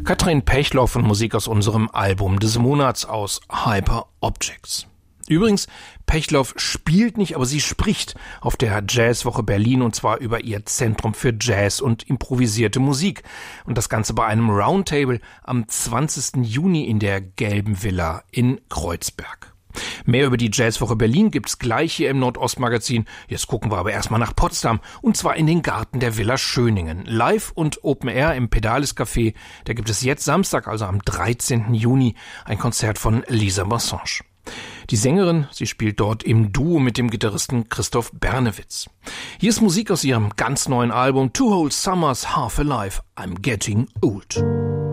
Katrin Pechloff und Musik aus unserem Album des Monats aus Hyper Objects. Übrigens, Pechloff spielt nicht, aber sie spricht auf der Jazzwoche Berlin und zwar über ihr Zentrum für Jazz und improvisierte Musik. Und das Ganze bei einem Roundtable am 20. Juni in der Gelben Villa in Kreuzberg. Mehr über die Jazzwoche Berlin gibt's gleich hier im Nordostmagazin. Jetzt gucken wir aber erstmal nach Potsdam und zwar in den Garten der Villa Schöningen. Live und Open Air im Pedalis Café. Da gibt es jetzt Samstag, also am 13. Juni, ein Konzert von Lisa Massange. Die Sängerin, sie spielt dort im Duo mit dem Gitarristen Christoph Bernewitz. Hier ist Musik aus ihrem ganz neuen Album Two Whole Summers Half Alive, I'm Getting Old.